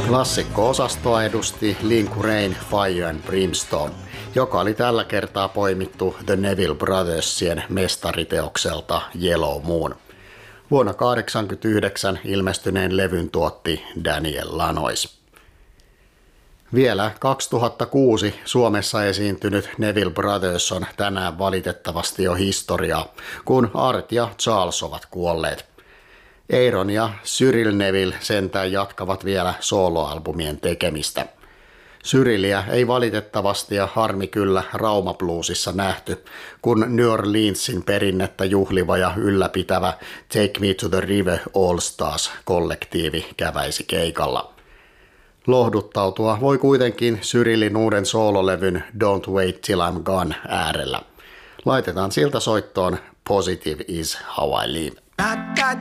Klassikko-osastoa edusti Linku Rain Fire and Brimstone, joka oli tällä kertaa poimittu The Neville Brothersien mestariteokselta Yellow Moon. Vuonna 1989 ilmestyneen levyn tuotti Daniel Lanois. Vielä 2006 Suomessa esiintynyt Neville Brothers on tänään valitettavasti jo historiaa, kun Art ja Charles ovat kuolleet. Aaron ja Cyril Neville sentään jatkavat vielä soloalbumien tekemistä. Cyrilia ei valitettavasti ja harmi kyllä Rauma Bluesissa nähty, kun New Orleansin perinnettä juhliva ja ylläpitävä Take Me to the River All Stars-kollektiivi käväisi keikalla. Lohduttautua voi kuitenkin Cyrilin uuden soololevyn Don't Wait Till I'm Gone äärellä. Laitetaan siltä soittoon Positive Is How I Live.